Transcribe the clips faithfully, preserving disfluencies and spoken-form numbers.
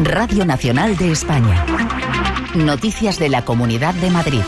Radio Nacional de España. Noticias de la Comunidad de Madrid.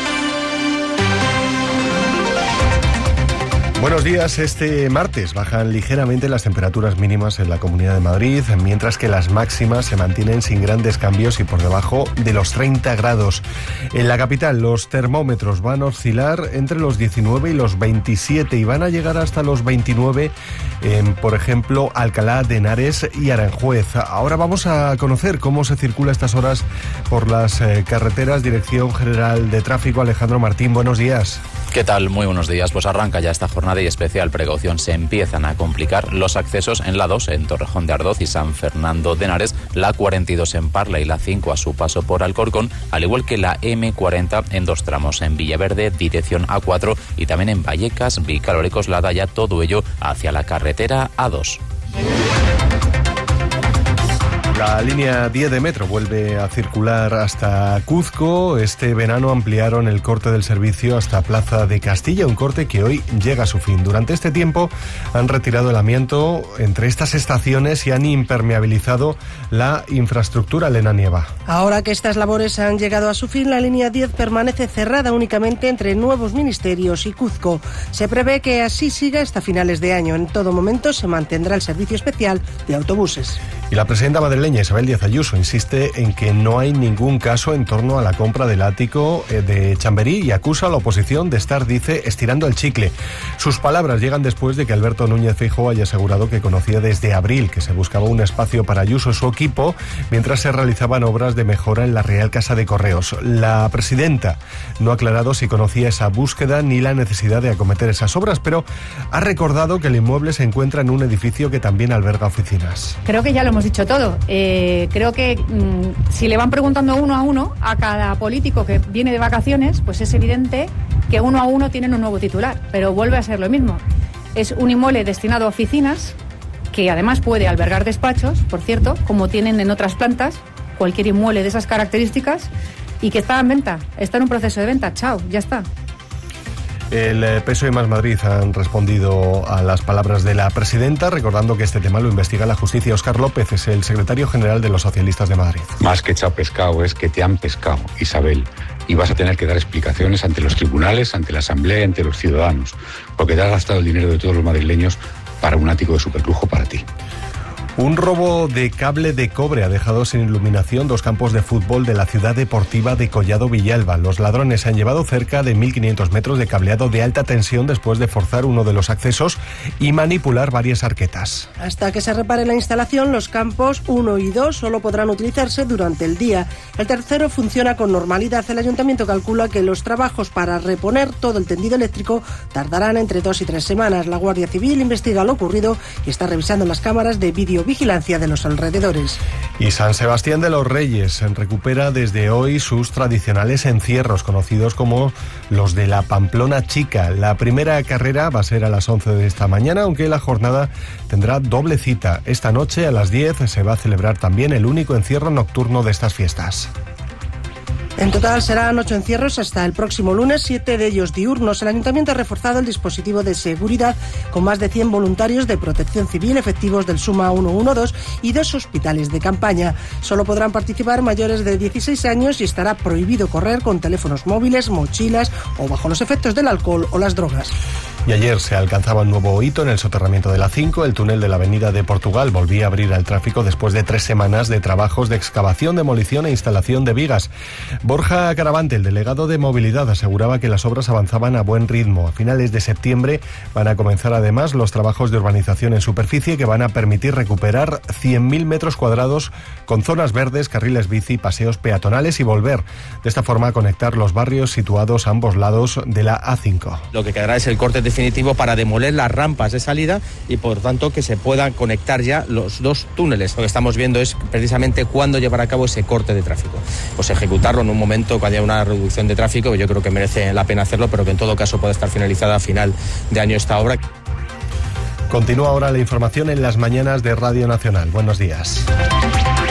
Buenos días. Este martes bajan ligeramente las temperaturas mínimas en la Comunidad de Madrid, mientras que las máximas se mantienen sin grandes cambios y por debajo de los treinta grados. En la capital los termómetros van a oscilar entre los diecinueve y los veintisiete y van a llegar hasta los veintinueve en, por ejemplo, Alcalá de Henares y Aranjuez. Ahora vamos a conocer cómo se circula a estas horas por las eh, carreteras. Dirección General de Tráfico, Alejandro Martín, buenos días. ¿Qué tal? Muy buenos días. Pues arranca ya esta jornada y especial precaución. Se empiezan a complicar los accesos en la dos en Torrejón de Ardoz y San Fernando de Henares, la cuarenta y dos en Parla y la cinco a su paso por Alcorcón, al igual que la eme cuarenta en dos tramos en Villaverde, dirección a cuatro, y también en Vallecas, Vicálvaro y Coslada, ya todo ello hacia la carretera a dos. La línea diez de metro vuelve a circular hasta Cuzco. Este verano ampliaron el corte del servicio hasta Plaza de Castilla, un corte que hoy llega a su fin. Durante este tiempo han retirado el amianto entre estas estaciones y han impermeabilizado la infraestructura. Elena Nieva. Ahora que estas labores han llegado a su fin, la línea diez permanece cerrada únicamente entre Nuevos Ministerios y Cuzco. Se prevé que así siga hasta finales de año. En todo momento se mantendrá el servicio especial de autobuses. Y la presidenta madrileña Isabel Díaz Ayuso insiste en que no hay ningún caso en torno a la compra del ático de Chamberí y acusa a la oposición de estar, dice, estirando el chicle. Sus palabras llegan después de que Alberto Núñez Feijóo haya asegurado que conocía desde abril que se buscaba un espacio para Ayuso y su equipo mientras se realizaban obras de mejora en la Real Casa de Correos. La presidenta no ha aclarado si conocía esa búsqueda ni la necesidad de acometer esas obras, pero ha recordado que el inmueble se encuentra en un edificio que también alberga oficinas. Creo que ya lo hemos dicho todo. Eh, creo que mmm, si le van preguntando uno a uno a cada político que viene de vacaciones, pues es evidente que uno a uno tienen un nuevo titular, pero vuelve a ser lo mismo. Es un inmueble destinado a oficinas que además puede albergar despachos, por cierto, como tienen en otras plantas, cualquier inmueble de esas características, y que está en venta, está en un proceso de venta. Chao, ya está. El P S O E y Más Madrid han respondido a las palabras de la presidenta, recordando que este tema lo investiga la justicia. Óscar López es el secretario general de los socialistas de Madrid. Más que echado pescado es que te han pescado, Isabel, y vas a tener que dar explicaciones ante los tribunales, ante la Asamblea y ante los ciudadanos, porque te has gastado el dinero de todos los madrileños para un ático de superlujo para ti. Un robo de cable de cobre ha dejado sin iluminación dos campos de fútbol de la ciudad deportiva de Collado Villalba. Los ladrones han llevado cerca de mil quinientos metros de cableado de alta tensión después de forzar uno de los accesos y manipular varias arquetas. Hasta que se repare la instalación, los campos uno y dos solo podrán utilizarse durante el día. El tercero funciona con normalidad. El ayuntamiento calcula que los trabajos para reponer todo el tendido eléctrico tardarán entre dos y tres semanas. La Guardia Civil investiga lo ocurrido y está revisando las cámaras de vídeo vigilancia de los alrededores. Y San Sebastián de los Reyes recupera desde hoy sus tradicionales encierros, conocidos como los de la Pamplona Chica. La primera carrera va a ser a las once de esta mañana, aunque la jornada tendrá doble cita. Esta noche a las diez se va a celebrar también el único encierro nocturno de estas fiestas. En total serán ocho encierros hasta el próximo lunes, siete de ellos diurnos. El Ayuntamiento ha reforzado el dispositivo de seguridad con más de cien voluntarios de protección civil, efectivos del Suma ciento doce y dos hospitales de campaña. Solo podrán participar mayores de dieciséis años y estará prohibido correr con teléfonos móviles, mochilas o bajo los efectos del alcohol o las drogas. Y ayer se alcanzaba un nuevo hito en el soterramiento de la cinco. El túnel de la Avenida de Portugal volvía a abrir al tráfico después de tres semanas de trabajos de excavación, demolición e instalación de vigas. Borja Caravante, el delegado de Movilidad, aseguraba que las obras avanzaban a buen ritmo. A finales de septiembre van a comenzar además los trabajos de urbanización en superficie que van a permitir recuperar cien mil metros cuadrados con zonas verdes, carriles bici, paseos peatonales y volver de esta forma a conectar los barrios situados a ambos lados de la A cinco. Lo que quedará es el corte definitivo para demoler las rampas de salida y por tanto que se puedan conectar ya los dos túneles. Lo que estamos viendo es precisamente cuándo llevar a cabo ese corte de tráfico. Pues ejecutarlo en un momento que haya una reducción de tráfico, yo creo que merece la pena hacerlo, pero que en todo caso pueda estar finalizada a final de año esta obra. Continúa ahora la información en las mañanas de Radio Nacional. Buenos días.